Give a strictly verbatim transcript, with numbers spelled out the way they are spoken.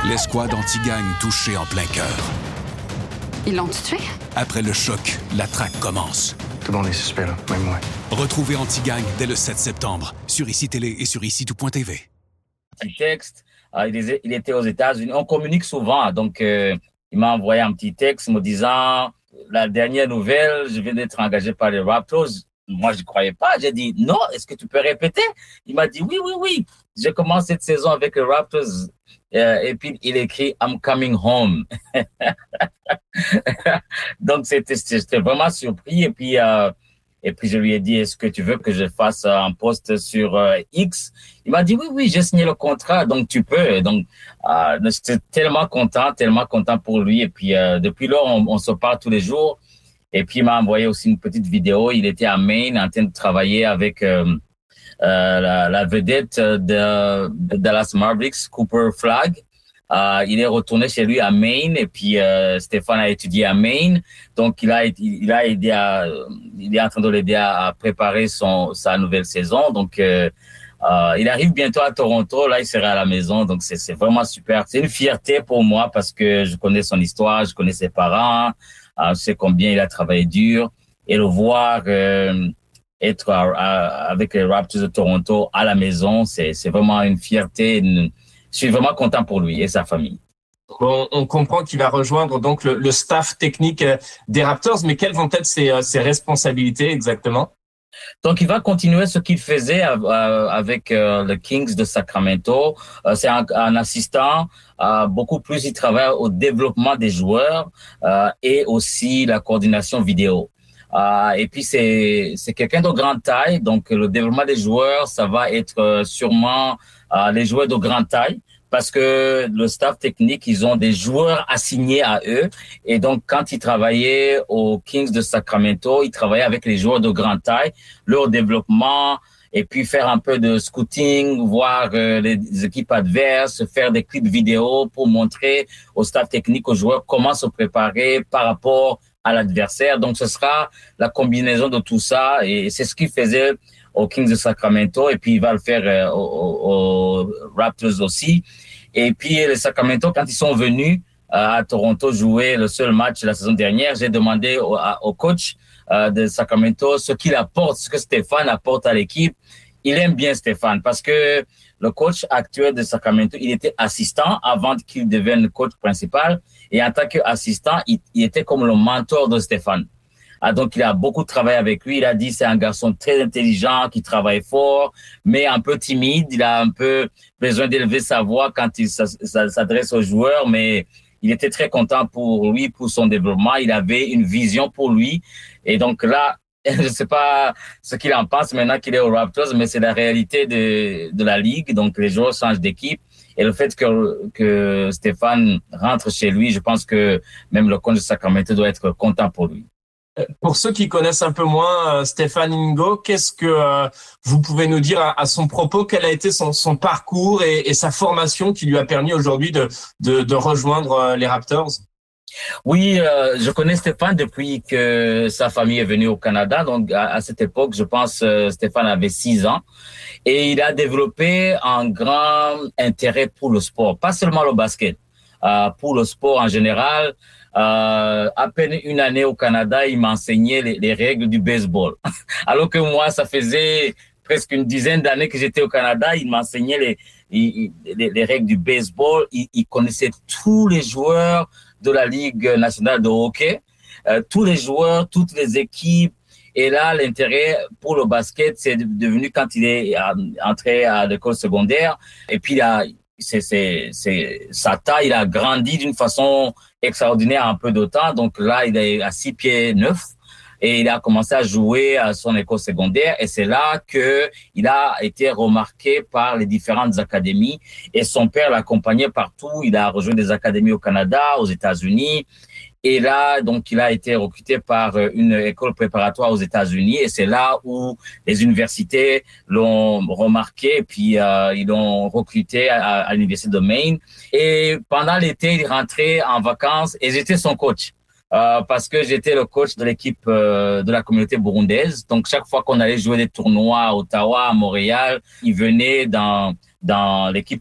L'escouade anti-gang touchée en plein cœur. Ils l'ont tué? Après le choc, la traque commence. Tout le monde est suspect, là, même moi. Retrouvez Anti-Gang dès le sept septembre sur I C I Télé et sur ici tout point t v. Un texte, euh, il, il était aux États-Unis. On communique souvent, donc euh, il m'a envoyé un petit texte me disant la dernière nouvelle, je viens d'être engagé par les Raptors. Moi, je ne croyais pas. J'ai dit non, est-ce que tu peux répéter? Il m'a dit oui, oui, oui. J'ai commencé cette saison avec les Raptors euh, et puis il écrit I'm coming home. Donc, c'était, j'étais vraiment surpris. Et puis, euh, et puis, je lui ai dit, est-ce que tu veux que je fasse un post sur euh, X? Il m'a dit, oui, oui, j'ai signé le contrat, donc tu peux. Donc, euh, j'étais tellement content, tellement content pour lui. Et puis, euh, depuis lors, on, on se parle tous les jours. Et puis, il m'a envoyé aussi une petite vidéo. Il était à Maine en train de travailler avec euh, euh, la, la vedette de, de Dallas Mavericks, Cooper Flagg. Uh, il est retourné chez lui à Maine et puis euh, Stéphane a étudié à Maine, donc il a il a aidé à il est en train de l'aider à, à préparer son sa nouvelle saison. Donc euh, euh, il arrive bientôt à Toronto, là il sera à la maison, donc c'est c'est vraiment super. C'est une fierté pour moi parce que je connais son histoire, je connais ses parents, euh, je sais combien il a travaillé dur et le voir euh, être à, à, avec les Raptors de Toronto à la maison, c'est c'est vraiment une fierté. Une, Je suis vraiment content pour lui et sa famille. Bon, on comprend qu'il va rejoindre donc le, le staff technique des Raptors, mais quelles vont être ses, ses responsabilités exactement? Donc, il va continuer ce qu'il faisait avec le Kings de Sacramento. C'est un, un assistant. Beaucoup plus, il travaille au développement des joueurs et aussi la coordination vidéo. Et puis, c'est, c'est quelqu'un de grande taille. Donc, le développement des joueurs, ça va être sûrement les joueurs de grande taille. Parce que le staff technique, ils ont des joueurs assignés à eux. Et donc, quand ils travaillaient aux Kings de Sacramento, ils travaillaient avec les joueurs de grande taille, leur développement, et puis faire un peu de scouting, voir euh, les équipes adverses, faire des clips vidéo pour montrer au staff technique, aux joueurs, comment se préparer par rapport à l'adversaire. Donc, ce sera la combinaison de tout ça. Et c'est ce qu'il faisait aux Kings de Sacramento. Et puis, il va le faire euh, aux, aux Raptors aussi. Et puis, les Sacramento, quand ils sont venus euh, à Toronto jouer le seul match la saison dernière, j'ai demandé au, à, au coach euh, de Sacramento ce qu'il apporte, ce que Stéphane apporte à l'équipe. Il aime bien Stéphane parce que le coach actuel de Sacramento, il était assistant avant qu'il devienne le coach principal. Et en tant qu'assistant, il, il était comme le mentor de Stéphane. Ah, donc, il a beaucoup travaillé avec lui. Il a dit c'est un garçon très intelligent, qui travaille fort, mais un peu timide. Il a un peu besoin d'élever sa voix quand il s'adresse aux joueurs, mais il était très content pour lui, pour son développement. Il avait une vision pour lui. Et donc là, je ne sais pas ce qu'il en pense maintenant qu'il est aux Raptors, mais c'est la réalité de, de la Ligue. Donc, les joueurs changent d'équipe. Et le fait que, que Stéphane rentre chez lui, je pense que même le coach de Sacramento doit être content pour lui. Pour ceux qui connaissent un peu moins euh, Stéphane Ngo, qu'est-ce que euh, vous pouvez nous dire à, à son propos? Quel a été son, son parcours et, et sa formation qui lui a permis aujourd'hui de, de, de rejoindre euh, les Raptors? Oui, euh, je connais Stéphane depuis que sa famille est venue au Canada. Donc, à, à cette époque, je pense euh, Stéphane avait six ans. Et il a développé un grand intérêt pour le sport, pas seulement le basket, euh, pour le sport en général. Euh, à peine une année au Canada, il m'enseignait les, les règles du baseball. Alors que moi, ça faisait presque une dizaine d'années que j'étais au Canada, il m'enseignait les, les, les, les règles du baseball. Il, il connaissait tous les joueurs de la Ligue nationale de hockey, euh, tous les joueurs, toutes les équipes. Et là, l'intérêt pour le basket, c'est devenu quand il est entré à l'école secondaire. Et puis, il a, c'est, c'est, c'est, sa taille, il a grandi d'une façon extraordinaire en peu de temps. Donc là, il est à six pieds neuf et il a commencé à jouer à son école secondaire. Et c'est là que il a été remarqué par les différentes académies. Et son père l'accompagnait partout. Il a rejoint des académies au Canada, aux États-Unis. Et là, donc, il a été recruté par une école préparatoire aux États-Unis. Et c'est là où les universités l'ont remarqué. Et puis, euh, ils l'ont recruté à, à l'université de Maine. Et pendant l'été, il rentrait en vacances et j'étais son coach. Euh, parce que j'étais le coach de l'équipe euh, de la communauté burundaise. Donc, chaque fois qu'on allait jouer des tournois à Ottawa, à Montréal, il venait dans dans l'équipe